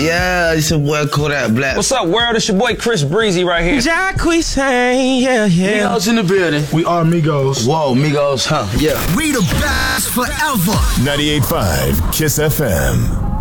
Yeah, it's your boy Kodak Black. What's up, world? It's your boy Chris Breezy right here. Jacquees, yeah. Migos in the building. We are Migos. Whoa, Migos, huh? Yeah. We the best forever. 98.5 Kiss FM.